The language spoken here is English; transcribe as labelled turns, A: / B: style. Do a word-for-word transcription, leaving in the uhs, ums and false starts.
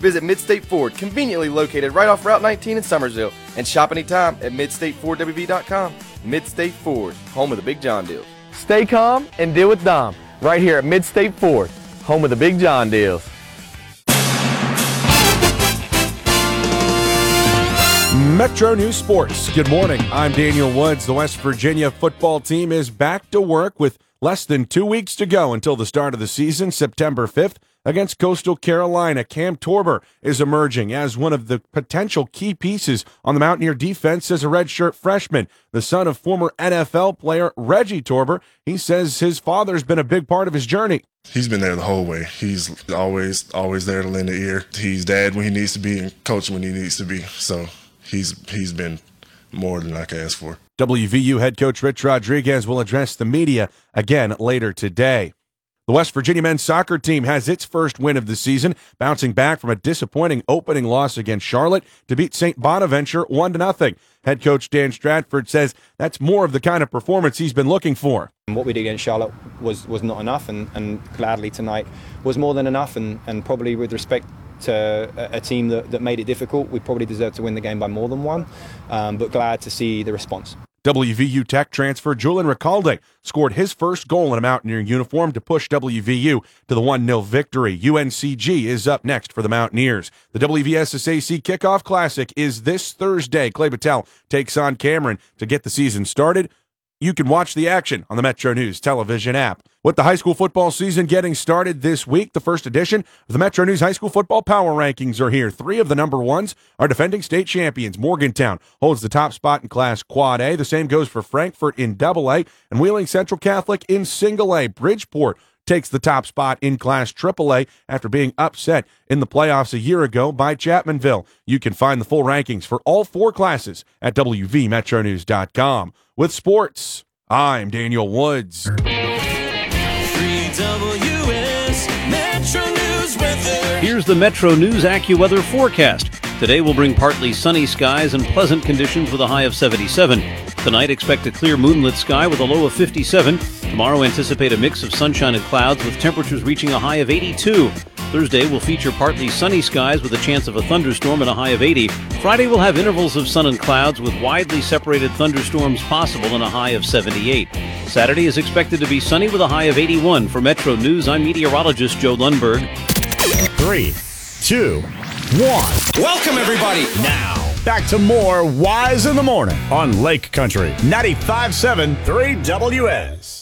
A: Visit Midstate Ford, conveniently located right off Route nineteen in Summersville, and shop anytime at midstate ford w v dot com. Midstate Ford, home of the Big John deals.
B: Stay calm and deal with Dom right here at Midstate Ford, home of the Big John deals.
C: Metro News Sports. Good morning. I'm Daniel Woods. The West Virginia football team is back to work with less than two weeks to go until the start of the season, September fifth. Against Coastal Carolina, Cam Torber is emerging as one of the potential key pieces on the Mountaineer defense as a redshirt freshman. The son of former N F L player Reggie Torber, he says his father's been a big part of his journey.
D: He's been there the whole way. He's always, always there to lend an ear. He's dad when he needs to be and coach when he needs to be. So he's he's been more than I can ask for.
C: W V U head coach Rich Rodriguez will address the media again later today. The West Virginia men's soccer team has its first win of the season, bouncing back from a disappointing opening loss against Charlotte to beat Saint Bonaventure one to nothing. Head coach Dan Stratford says that's more of the kind of performance he's been looking for.
E: What we did against Charlotte was, was not enough, and, and gladly tonight was more than enough, and, and probably with respect to a, a team that, that made it difficult, we probably deserved to win the game by more than one, um, but glad to see the response.
C: W V U Tech transfer Julian Recalde scored his first goal in a Mountaineer uniform to push W V U to the one nil victory. U N C G is up next for the Mountaineers. The W V S S A C Kickoff Classic is this Thursday. Clay Battelle takes on Cameron to get the season started. You can watch the action on the Metro News television app. With the high school football season getting started this week, the first edition of the Metro News High School Football Power Rankings are here. Three of the number ones are defending state champions. Morgantown holds the top spot in Class Quad A. The same goes for Frankfort in Double A and Wheeling Central Catholic in Single A. Bridgeport takes the top spot in Class Triple A after being upset in the playoffs a year ago by Chapmanville. You can find the full rankings for all four classes at w v metro news dot com. With sports, I'm Daniel Woods.
F: three W S Metro News weather.
G: Here's the Metro News AccuWeather forecast. Today will bring partly sunny skies and pleasant conditions with a high of seventy-seven. Tonight, expect a clear moonlit sky with a low of fifty-seven. Tomorrow, anticipate a mix of sunshine and clouds with temperatures reaching a high of eighty-two. Thursday will feature partly sunny skies with a chance of a thunderstorm and a high of eighty. Friday will have intervals of sun and clouds with widely separated thunderstorms possible and a high of seventy-eight. Saturday is expected to be sunny with a high of eighty-one. For Metro News, I'm meteorologist Joe Lundberg.
H: Three, two, one.
F: Welcome, everybody.
H: Now, back to more Wise in the Morning on Lake Country ninety-five point seven three W S.